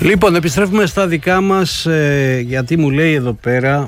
Λοιπόν, επιστρέφουμε στα δικά μας, γιατί μου λέει εδώ πέρα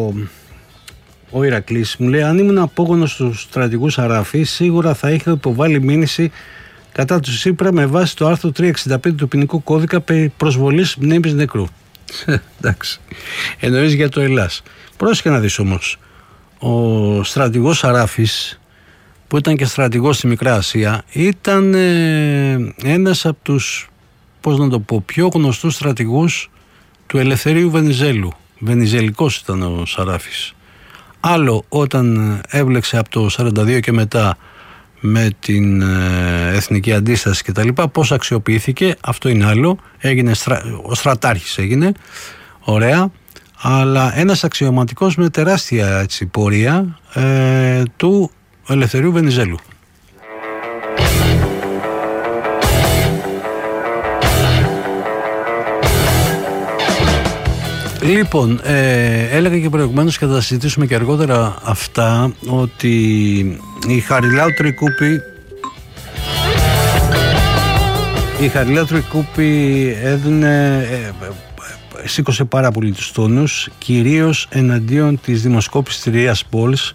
ο Ηρακλής, μου λέει, αν ήμουν απόγονος του στρατηγού Σαράφη, σίγουρα θα είχα υποβάλει μήνυση κατά του Τσίπρα με βάση το άρθρο 365 του ποινικού κώδικα περί προσβολής μνήμης νεκρού. Εντάξει, εννοείς για το Ελλάς. Πρόσεχε να δεις όμως, ο στρατηγός Σαράφης, που ήταν και στρατηγός στη Μικρά Ασία, ήταν ένας από τους, πώς να το πω, πιο γνωστούς στρατηγούς του Ελευθερίου Βενιζέλου. Βενιζελικός ήταν ο Σαράφης. Άλλο όταν έβλεξε από το 1942 και μετά με την εθνική αντίσταση και τα λοιπά, πώς αξιοποιήθηκε, αυτό είναι άλλο. Έγινε ο στρατάρχης έγινε, ωραία, αλλά ένας αξιωματικός με τεράστια, έτσι, πορεία του Ελευθερίου Βενιζέλου. Λοιπόν, έλεγα και προηγουμένως και θα τα συζητήσουμε και αργότερα αυτά, ότι η Χαριλάου Τρικούπη σήκωσε πάρα πολύ τους τόνους, κυρίως εναντίον της δημοσκόπησης της Ρίας Πόλς,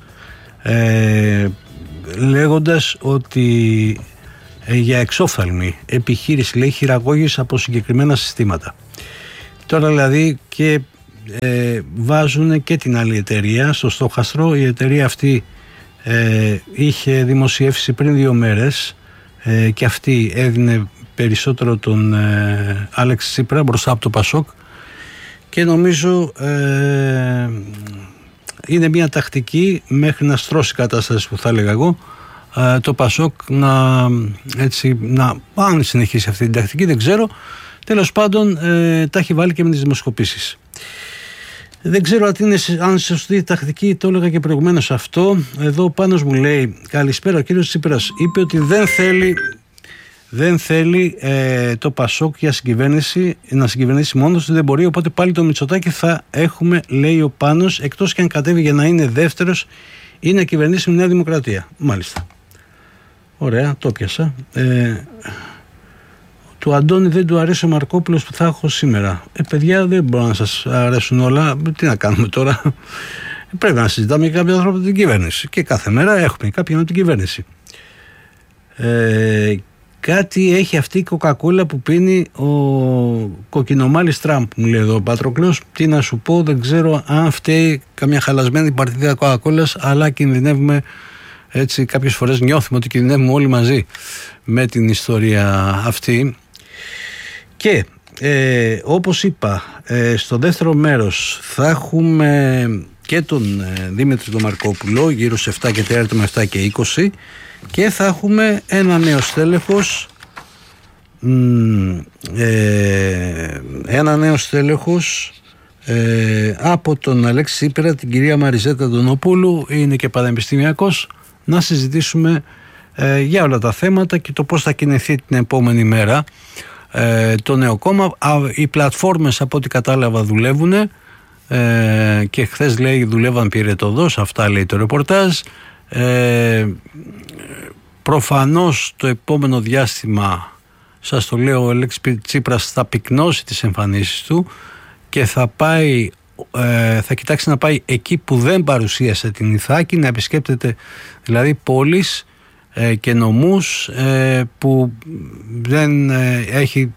λέγοντας ότι για εξόφθαλμη επιχείρηση, λέει, χειραγώγηση από συγκεκριμένα συστήματα. Τώρα δηλαδή και βάζουν και την άλλη εταιρεία στο στόχαστρο. Η εταιρεία αυτή είχε δημοσιεύσει πριν 2 μέρες και αυτή έδινε περισσότερο τον Άλεξη Τσίπρα μπροστά από το Πασόκ, και νομίζω είναι μια τακτική μέχρι να στρώσει η κατάσταση, που θα έλεγα εγώ, το Πασόκ αν συνεχίσει αυτή την τακτική δεν ξέρω. Τέλος πάντων, τα έχει βάλει και με τις δημοσκοπήσεις. Δεν ξέρω αν σωστή τακτική, το έλεγα και προηγουμένως αυτό. Εδώ ο Πάνος μου λέει, καλησπέρα, ο κύριος Τσίπρας είπε ότι δεν θέλει το Πασόκ για να συγκυβερνήσει μόνος του, δεν μπορεί, οπότε πάλι το Μητσοτάκη θα έχουμε, λέει ο Πάνος, εκτός και αν κατέβει για να είναι δεύτερος ή να κυβερνήσει με Νέα Δημοκρατία. Μάλιστα. Ωραία, το πιάσα. Του Αντώνη δεν του αρέσει ο Μαρκόπουλος που θα έχω σήμερα. Παιδιά, δεν μπορώ να σας αρέσουν όλα. Τι να κάνουμε τώρα. Πρέπει να συζητάμε για κάποιον άνθρωπο από την κυβέρνηση. Και κάθε μέρα έχουμε κάποιον από την κυβέρνηση. Κάτι έχει αυτή η κοκακόλα που πίνει ο κοκκινομάλης Τραμπ, μου λέει εδώ ο Πατροκλός. Τι να σου πω, δεν ξέρω αν φταίει καμιά χαλασμένη παρτίδα κοκακόλας, αλλά κινδυνεύουμε, έτσι, κάποιες φορές νιώθουμε ότι κινδυνεύουμε όλοι μαζί με την ιστορία αυτή. Και όπως είπα, στο δεύτερο μέρος θα έχουμε και τον Δήμητρη τον Μαρκόπουλο γύρω σε 7 και 4 με 7 και 20, και θα έχουμε ένα νέο στέλεχος από τον Αλέξη Τσίπρα, την κυρία Μαριζέτα Ντονοπούλου, είναι και πανεπιστημιακός, να συζητήσουμε για όλα τα θέματα και το πώς θα κινηθεί την επόμενη μέρα το νέο κόμμα. Οι πλατφόρμες, από ό,τι κατάλαβα, δουλεύουν και χθες, λέει, δουλεύαν πυρετοδός, αυτά λέει το ρεπορτάζ. Προφανώς το επόμενο διάστημα, σας το λέω, ο Αλέξης Τσίπρας θα πυκνώσει τις εμφανίσεις του και θα κοιτάξει να πάει εκεί που δεν παρουσίασε την Ιθάκη, να επισκέπτεται δηλαδή πόλεις και νομούς που δεν έχει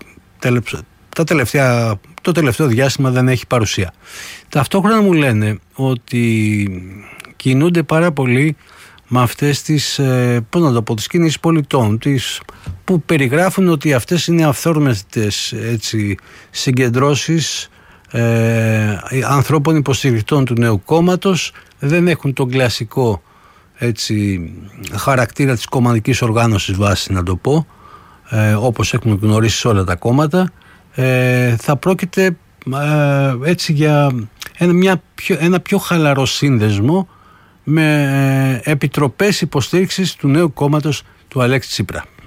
το τελευταίο διάστημα δεν έχει παρουσία. Ταυτόχρονα μου λένε ότι κινούνται πάρα πολύ με αυτές τις, πώς να το πω, τις κινήσεις πολιτών, που περιγράφουν ότι αυτές είναι αυθόρμητες, έτσι, συγκεντρώσεις ανθρώπων υποστηρικτών του νέου κόμματος, δεν έχουν τον κλασικό, έτσι, χαρακτήρα της κομματικής οργάνωσης βάση, να το πω, όπως έχουμε γνωρίσει σε όλα τα κόμματα. Θα πρόκειται έτσι για ένα πιο χαλαρό σύνδεσμο με επιτροπές υποστήριξης του νέου κόμματος του Αλέξη Τσίπρα.